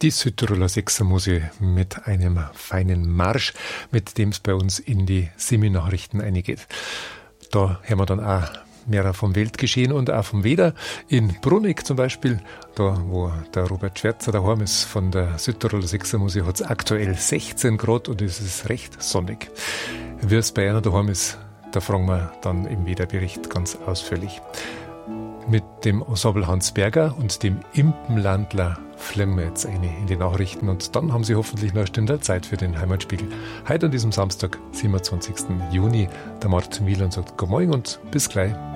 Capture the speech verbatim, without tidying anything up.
Die Südtiroler Sechsermusik mit einem feinen Marsch, mit dem es bei uns in die Semi-Nachrichten eingeht. Da hören wir dann auch mehr vom Weltgeschehen und auch vom Wetter. In Bruneck zum Beispiel, da wo der Robert Schwerzer daheim ist von der Südtiroler Sechsermusik, hat es aktuell sechzehn Grad und es ist recht sonnig. Wie es bei einer daheim ist, da fragen wir dann im Wetterbericht ganz ausführlich. Mit dem Ensemble Hans Berger und dem Impenlandler fliegen wir jetzt eine in die Nachrichten und dann haben Sie hoffentlich noch eine Stunde Zeit für den Heimatspiegel. Heute an diesem Samstag, siebenundzwanzigsten Juni. Der Martin Wieland sagt Guten Morgen und bis gleich.